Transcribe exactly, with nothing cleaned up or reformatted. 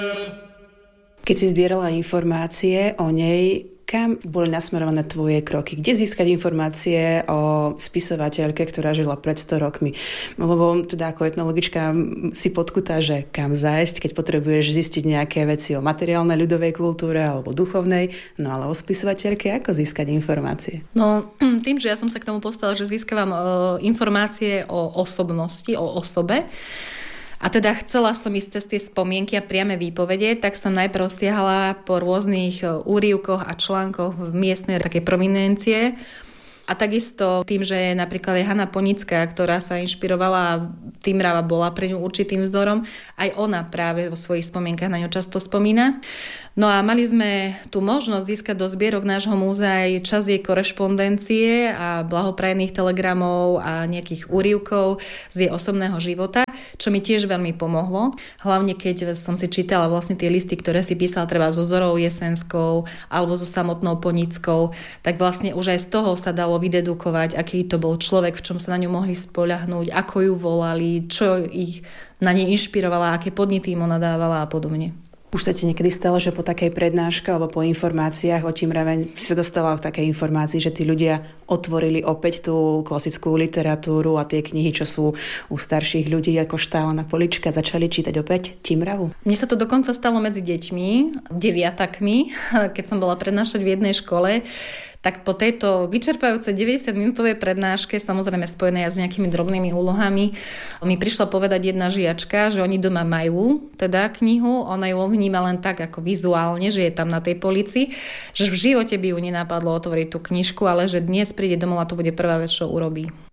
Keď si zbierala informácie o nej, kam boli nasmerované tvoje kroky? Kde získať informácie o spisovateľke, ktorá žila pred sto rokmi? Lebo teda ako etnologička si podkutá, že kam zájsť, keď potrebuješ zistiť nejaké veci o materiálnej ľudovej kultúre alebo duchovnej, no ale o spisovateľke ako získať informácie? No, tým, že ja som sa k tomu postavila, že získavam uh, informácie o osobnosti, o osobe, a teda chcela som ísť cez tie spomienky a priame výpovede, tak som najprv siahala po rôznych úryvkoch a článkoch v miestnej takej prominencie. A takisto tým, že napríklad je Hanna Ponická, ktorá sa inšpirovala, Timrava bola pre ňu určitým vzorom, aj ona práve vo svojich spomienkach na ňu často spomína. No a mali sme tú možnosť získať do zbierok nášho múzea aj časť jej korešpondencie a blahoprajných telegramov a nejakých úryvkov z jej osobného života, čo mi tiež veľmi pomohlo. Hlavne keď som si čítala vlastne tie listy, ktoré si písala treba so Zorou Jesenskou alebo so samotnou Ponickou, tak vlastne už aj z toho sa dalo vydedukovať, aký to bol človek, v čom sa na ňu mohli spoľahnúť, ako ju volali, čo ich na nej inšpirovala, aké podnety im ona dávala a podobne. Už sa ti niekedy stalo, že po takej prednáške alebo po informáciách o Timrave si sa dostala k takej informácii, že tí ľudia otvorili opäť tú klasickú literatúru a tie knihy, čo sú u starších ľudí, ako štála na poličke, začali čítať opäť Timravu? Mne sa to dokonca stalo medzi deťmi, deviatakmi, keď som bola prednášať v jednej škole. Tak po tejto vyčerpajúcej deväťdesiatminútovej prednáške, samozrejme spojenej s nejakými drobnými úlohami, mi prišla povedať jedna žiačka, že oni doma majú teda knihu, ona ju vníma len tak ako vizuálne, že je tam na tej polici, že v živote by ju nenapadlo otvoriť tú knižku, ale že dnes príde domov a to bude prvá vec, čo urobí.